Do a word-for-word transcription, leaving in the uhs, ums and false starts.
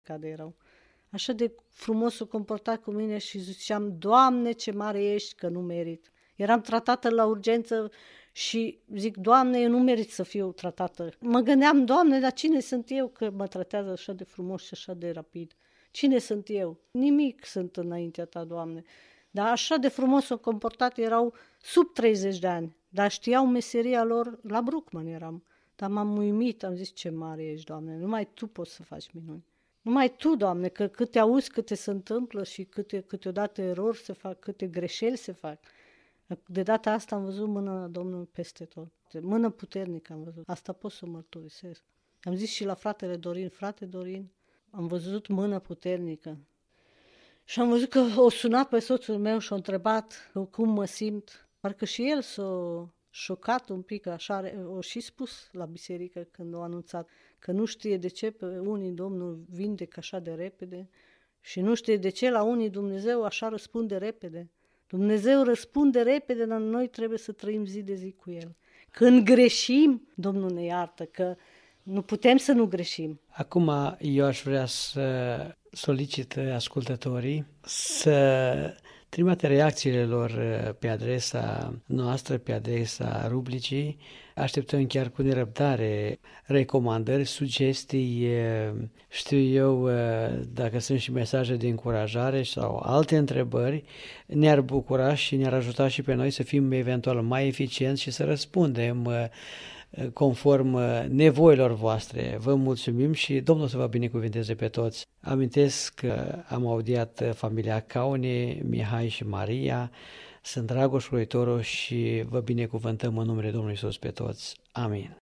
cade erau. Așa de frumos s-o comportat cu mine și ziceam, Doamne, ce mare ești că nu merit. Eram tratată la urgență și zic, Doamne, eu nu merit să fiu tratată. Mă gândeam, Doamne, dar cine sunt eu că mă tratează așa de frumos și așa de rapid? Cine sunt eu? Nimic sunt înaintea ta, Doamne. Dar așa de frumos s-o comportat, erau sub treizeci de ani, dar știau meseria lor, la Bruckmann eram. Dar m-am uimit, am zis, ce mare ești, Doamne, numai Tu poți să faci minuni. Numai Tu, Doamne, că câte auzi, câte se întâmplă și câte, câteodată erori se fac, câte greșeli se fac. De data asta am văzut mâna Domnului peste tot. Mână puternică am văzut. Asta pot să mărturisesc. Am zis și la fratele Dorin, frate Dorin, am văzut mână puternică. Și am văzut că o sunat pe soțul meu și o întrebat cum mă simt. Parcă și el s-a șocat un pic, așa, o și spus la biserică când o anunțat, că nu știe de ce pe unii Domnul vindecă așa de repede și nu știe de ce la unii Dumnezeu așa răspunde repede. Dumnezeu răspunde repede, dar noi trebuie să trăim zi de zi cu El. Când greșim, Domnul ne iartă, că nu putem să nu greșim. Acum eu aș vrea să solicit ascultătorii să trimite reacțiile lor pe adresa noastră, pe adresa rubricii. Așteptăm chiar cu nerăbdare recomandări, sugestii, știu eu, dacă sunt și mesaje de încurajare sau alte întrebări, ne-ar bucura și ne-ar ajuta și pe noi să fim eventual mai eficienți și să răspundem conform nevoilor voastre. Vă mulțumim și Domnul să vă binecuvinteze pe toți. Amintesc că am audiat familia Caune, Mihai și Maria. Sunt Dragoș Croitoru și vă binecuvântăm în numele Domnului Iisus pe toți. Amin.